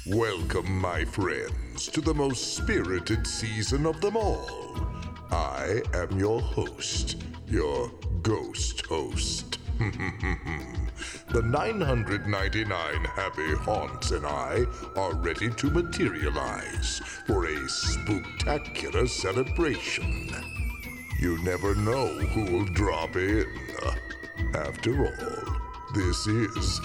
Welcome, my friends, to the most spirited season of them all. I am your host, your ghost host. The 999 happy haunts and I are ready to materialize for a spooktacular celebration. You never know who will drop in. After all, this is